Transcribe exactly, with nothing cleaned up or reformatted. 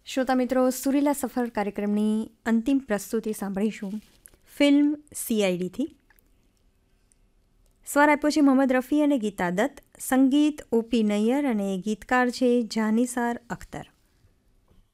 શ્રોતા મિત્રો, સુરીલા સફર કાર્યક્રમની અંતિમ પ્રસ્તુતિ સાંભળીશું ફિલ્મ સીઆઈડીથી. સ્વર આપ્યો છે મોહમ્મદ રફી અને ગીતા દત્ત. સંગીત ઓપી નૈયર અને ગીતકાર છે જાનિસાર અખ્તર.